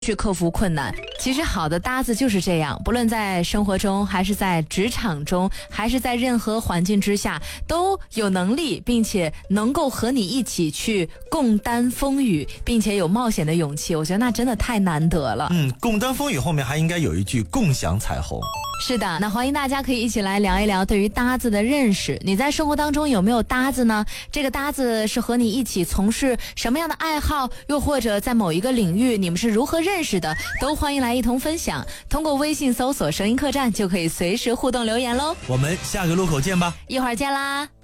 去克服困难。其实好的搭子就是这样，不论在生活中还是在职场中，还是在任何环境之下，都有能力并且能够和你一起去共担风雨，并且有冒险的勇气。我觉得那真的太难得了。 共担风雨后面还应该有一句共享彩虹。 是的，那欢迎大家可以一起来聊一聊对于搭子的认识。你在生活当中有没有搭子呢？这个搭子是和你一起从事什么样的爱好，又或者在某一个领域你们是如何认识的，都欢迎来一同分享。通过微信搜索声音客栈就可以随时互动留言咯。 我们下个路口见吧， 一会儿见啦。